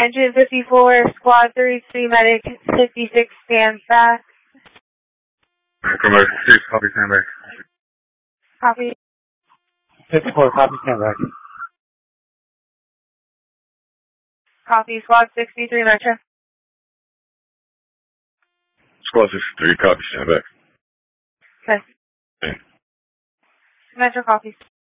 Engine 54, Squad 33, Medic 56, stand back. Medic 56, copy, stand back. Copy. 54, copy, stand back. Copy, Squad 63, Metro. Squad 63, copy, stand back. Okay. Okay. Metro copies.